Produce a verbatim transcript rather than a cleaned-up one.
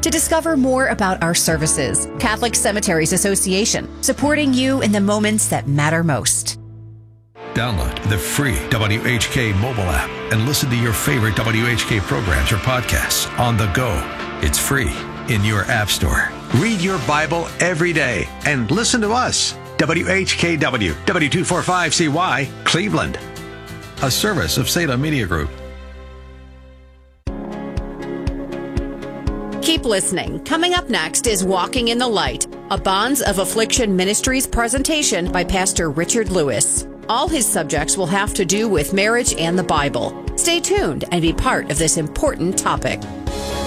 To discover more about our services, Catholic Cemeteries Association, supporting you in the moments that matter most. Download the free W H K mobile app and listen to your favorite W H K programs or podcasts on the go. It's free in your app store. Read your Bible every day and listen to us. W H K W, W two forty-five C Y, Cleveland. A service of Salem Media Group. Keep listening. Coming up next is Walking in the Light, a Bonds of Affliction Ministries presentation by Pastor Richard Lewis. All his subjects will have to do with marriage and the Bible. Stay tuned and be part of this important topic.